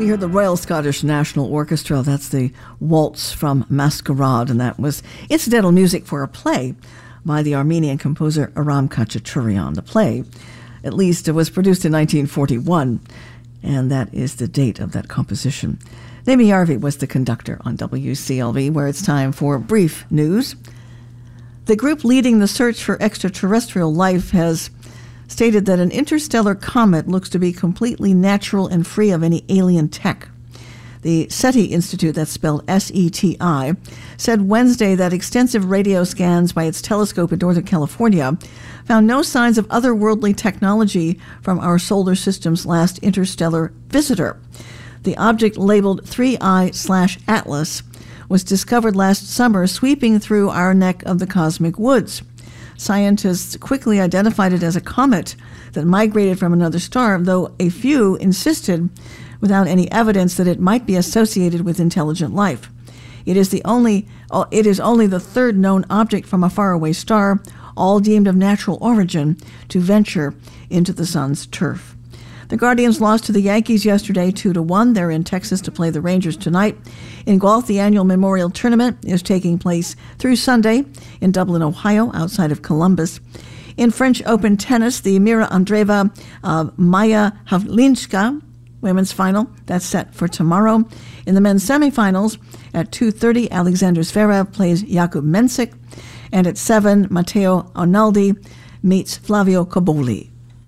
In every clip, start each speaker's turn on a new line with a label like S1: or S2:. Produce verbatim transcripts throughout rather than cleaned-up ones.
S1: We heard the Royal Scottish National Orchestra. That's the Waltz from Masquerade, and that was incidental music for a play by the Armenian composer Aram Khachaturian. The play, at least, it was produced in nineteen forty-one, and that is the date of that composition. Naomi Yarvi was the conductor on W C L V, where it's time for brief news. The group leading the search for extraterrestrial life has stated that an interstellar comet looks to be completely natural and free of any alien tech. The SETI Institute, that's spelled S E T I, said Wednesday that extensive radio scans by its telescope in Northern California found no signs of otherworldly technology from our solar system's last interstellar visitor. The object labeled three I slash Atlas was discovered last summer sweeping through our neck of the cosmic woods. Scientists quickly identified it as a comet that migrated from another star, though a few insisted, without any evidence, that it might be associated with intelligent life. It is the only, it is only the third known object from a faraway star, all deemed of natural origin, to venture into the sun's turf. The Guardians lost to the Yankees yesterday two to one. They're in Texas to play the Rangers tonight. In golf, the annual Memorial Tournament is taking place through Sunday in Dublin, Ohio, outside of Columbus. In French Open tennis, the Mira Andreeva uh, Maya Havlinska women's final, that's set for tomorrow. In the men's semifinals, at two thirty, Alexander Zverev plays Jakub Mensik, and at seven, Matteo Arnaldi meets Flavio Cobolli.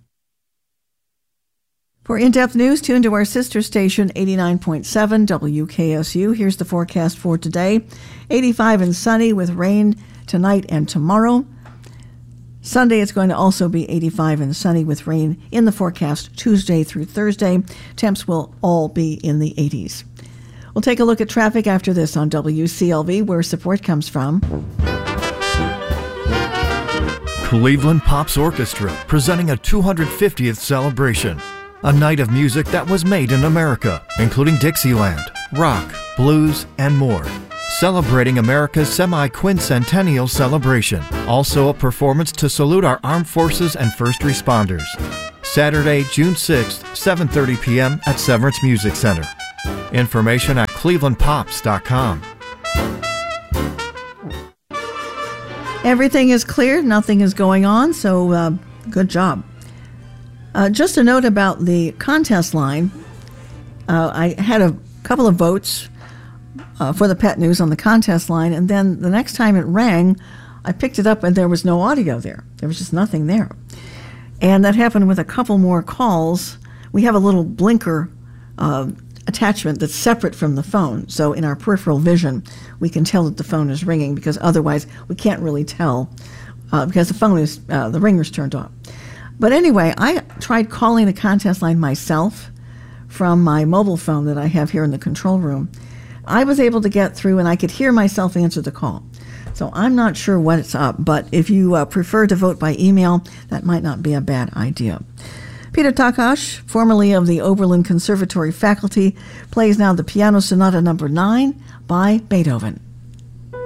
S1: For in-depth news, tune to our sister station, eighty-nine point seven W K S U. Here's the forecast for today. eighty-five and sunny with rain tonight and tomorrow. Sunday, it's going to also be eighty-five and sunny with rain in the forecast Tuesday through Thursday. Temps will all be in the eighties. We'll take a look at traffic after this on W C L V, where support comes from
S2: Cleveland Pops Orchestra, presenting a two hundred fiftieth celebration. A night of music that was made in America, including Dixieland, rock, blues, and more. Celebrating America's semi-quincentennial celebration. Also a performance to salute our armed forces and first responders. Saturday, June sixth, seven thirty p.m. at Severance Music Center. Information at cleveland pops dot com.
S1: Everything is clear. Nothing is going on, so uh, good job. Uh, just a note about the contest line. Uh, I had a couple of votes uh, for the pet news on the contest line, and then the next time it rang, I picked it up and there was no audio there. There was just nothing there. And that happened with a couple more calls. We have a little blinker uh, attachment that's separate from the phone. So in our peripheral vision, we can tell that the phone is ringing, because otherwise we can't really tell uh, because the phone is, uh, the ringer's turned off. But anyway, I tried calling the contest line myself from my mobile phone that I have here in the control room. I was able to get through, and I could hear myself answer the call. So I'm not sure what's up, but if you uh, prefer to vote by email, that might not be a bad idea. Peter Takash, formerly of the Oberlin Conservatory faculty, plays now the Piano Sonata number nine by Beethoven.